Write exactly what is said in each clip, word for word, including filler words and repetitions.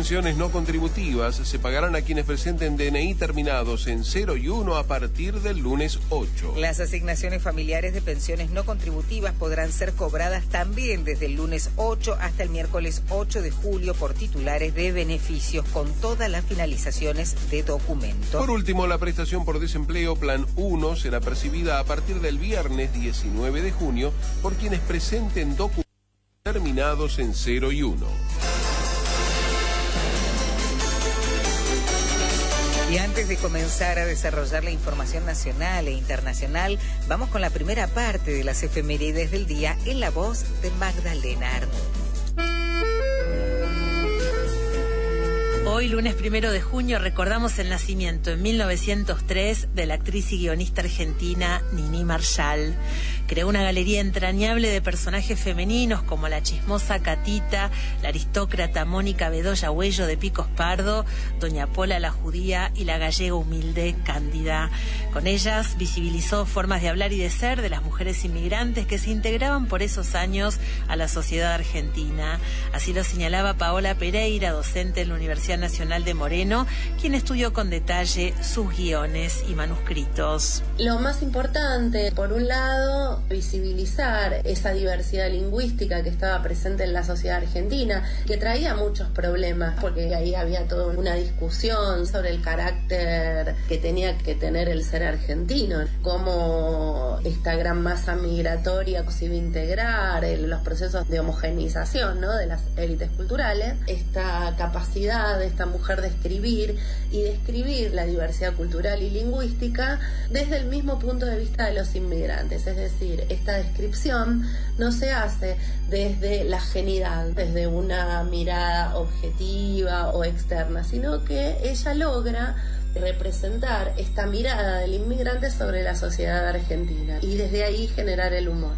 pensiones no contributivas se pagarán a quienes presenten D N I terminados en cero y uno a partir del lunes ocho. Las asignaciones familiares de pensiones no contributivas podrán ser cobradas también desde el lunes ocho hasta el miércoles ocho de julio por titulares de beneficios con todas las finalizaciones de documentos. Por último, la prestación por desempleo Plan uno será percibida a partir del viernes diecinueve de junio por quienes presenten documentos terminados en cero y uno. Y antes de comenzar a desarrollar la información nacional e internacional, vamos con la primera parte de las efemérides del día en la voz de Magdalena Arnú. Hoy, lunes primero de junio, recordamos el nacimiento en mil novecientos tres de la actriz y guionista argentina Niní Marshall. Creó una galería entrañable de personajes femeninos como la chismosa Catita, la aristócrata Mónica Bedoya Huello de Picos Pardo, doña Pola la judía y la gallega humilde Cándida. Con ellas visibilizó formas de hablar y de ser de las mujeres inmigrantes que se integraban por esos años a la sociedad argentina. Así lo señalaba Paola Pereira, docente en la Universidad Nacional de Moreno, quien estudió con detalle sus guiones y manuscritos. Lo más importante, por un lado, visibilizar esa diversidad lingüística que estaba presente en la sociedad argentina, que traía muchos problemas, porque ahí había toda una discusión sobre el carácter que tenía que tener el ser argentino, cómo esta gran masa migratoria se iba a integrar, en los procesos de homogeneización, ¿no?, de las élites culturales, esta capacidad de esta mujer de escribir y de escribir la diversidad cultural y lingüística desde el mismo punto de vista de los inmigrantes, es decir, esta descripción no se hace desde la ajenidad, desde una mirada objetiva o externa, sino que ella logra representar esta mirada del inmigrante sobre la sociedad argentina y desde ahí generar el humor.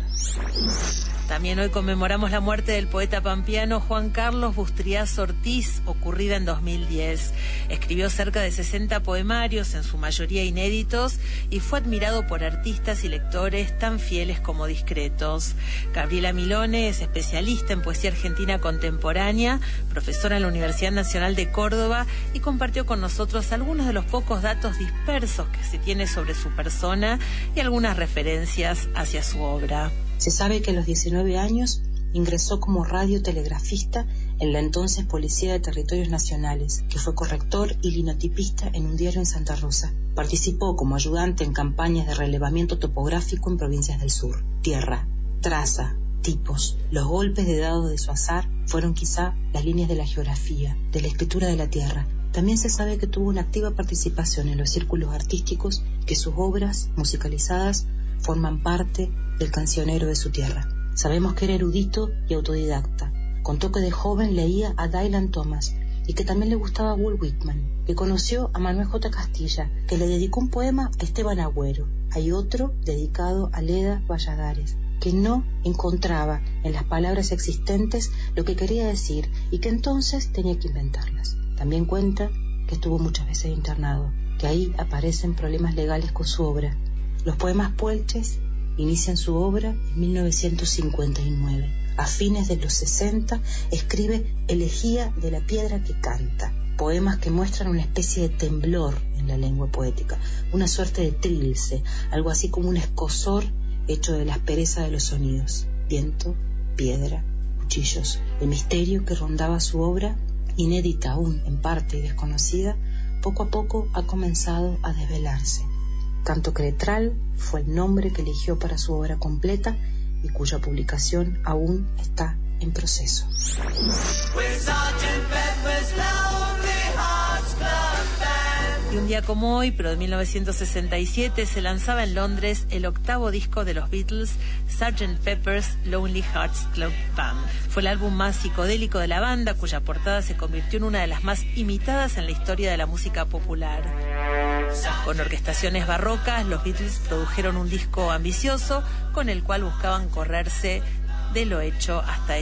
También hoy conmemoramos la muerte del poeta pampeano Juan Carlos Bustriaz Ortiz, ocurrida en dos mil diez. Escribió cerca de sesenta poemarios, en su mayoría inéditos, y fue admirado por artistas y lectores tan fieles como discretos. Gabriela Milone es especialista en poesía argentina contemporánea, profesora en la Universidad Nacional de Córdoba, y compartió con nosotros algunos de los pocos datos dispersos que se tiene sobre su persona y algunas referencias hacia su obra. Se sabe que a los diecinueve años ingresó como radiotelegrafista en la entonces Policía de Territorios Nacionales, que fue corrector y linotipista en un diario en Santa Rosa. Participó como ayudante en campañas de relevamiento topográfico en provincias del sur. Tierra, traza, tipos, los golpes de dado de su azar fueron quizá las líneas de la geografía, de la escritura de la tierra. También se sabe que tuvo una activa participación en los círculos artísticos, que sus obras musicalizadas forman parte del cancionero de su tierra. Sabemos que era erudito y autodidacta. Contó que de joven leía a Dylan Thomas y que también le gustaba Walt Whitman, que conoció a Manuel J. Castilla, que le dedicó un poema a Esteban Agüero. Hay otro dedicado a Leda Valladares, que no encontraba en las palabras existentes lo que quería decir y que entonces tenía que inventarlas. También cuenta que estuvo muchas veces internado, que ahí aparecen problemas legales con su obra. Los poemas puelches inician su obra en mil novecientos cincuenta y nueve. A fines de los sesenta escribe Elegía de la piedra que canta, poemas que muestran una especie de temblor en la lengua poética, una suerte de trilce, algo así como un escozor hecho de la aspereza de los sonidos. Viento, piedra, cuchillos. El misterio que rondaba su obra, inédita aún en parte y desconocida, poco a poco ha comenzado a desvelarse. Canto Cretral fue el nombre que eligió para su obra completa y cuya publicación aún está en proceso. Y un día como hoy, pero de mil novecientos sesenta y siete, se lanzaba en Londres el octavo disco de los Beatles, sergeant Pepper's Lonely Hearts Club Band. Fue el álbum más psicodélico de la banda, cuya portada se convirtió en una de las más imitadas en la historia de la música popular. Con orquestaciones barrocas, los Beatles produjeron un disco ambicioso con el cual buscaban correrse de lo hecho hasta